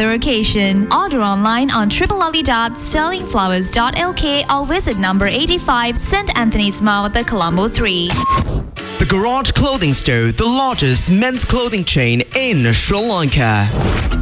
the occasion. Order online on www.sterlingflowers.lk or visit number 85 St. Anthony's Mall, the Colombo 3. The Garage Clothing Store, the largest men's clothing chain in Sri Lanka.